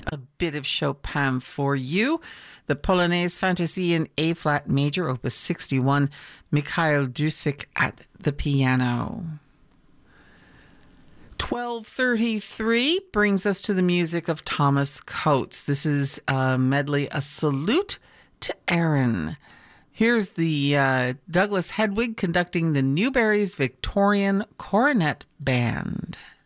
A bit of Chopin for you. The Polonaise Fantasy in A flat major, opus 61, Mikhail Dusik at the piano. 12:33 brings us to the music of Thomas Coates. This is a medley, A Salute to Erin. Here's the Douglas Hedwig conducting the Newberry's Victorian Coronet Band.